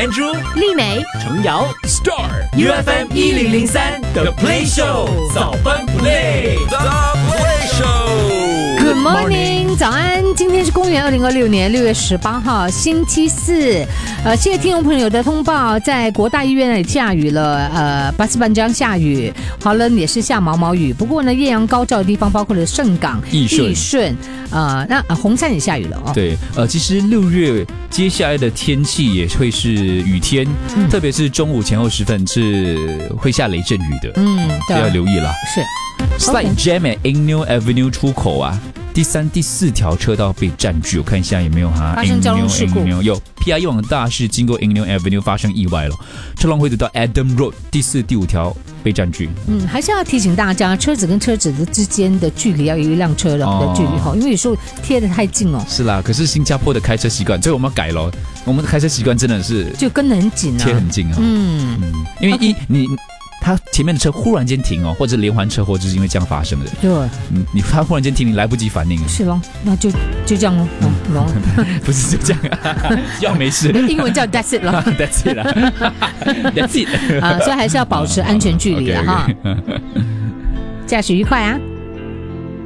Andrew、 丽美、 程瑶、Star UFM 1003 The Play Show 早班 Play。The Play Show。Good morning， 早安！今天是公元2026年6月18号，星期四。谢谢听众朋友的通报，在国大医院那里下雨了，巴士半江下雨，好了也是下毛毛雨。不过呢，艳阳高照的地方包括了盛港、义顺，那红山也下雨了哦。 对，其实6月接下来的天气也会是雨天，特别是中午前后时分是会下雷阵雨的，对，要留意了。 是。 Slight jam at Ingnew Avenue 出口啊，第3、第4条车道被占据，我看一下有没有发生交通事故。 有 PRE 往大是经过 Ingnew Avenue 发生意外了，车龙会走到 Adam Road 第4、第5条被占据。 还是要提醒大家，车子跟车子的之间的距离要有一辆车的距离因为有时候贴得太近哦。 是啦，可是新加坡的开车习惯，所以我们要改咯。我们的开车习惯真的是就跟得很紧啊， 贴很近啊。因为他前面的车忽然间停或者连环车祸就是因为这样发生的。 对， 他忽然间停，你来不及反应。 是咯，那就这样咯。 不是就这样，要没事。 英文叫 That's it 了 ，That's it 了，That's it 所以还是要保持安全距离哈。驾驶愉快啊！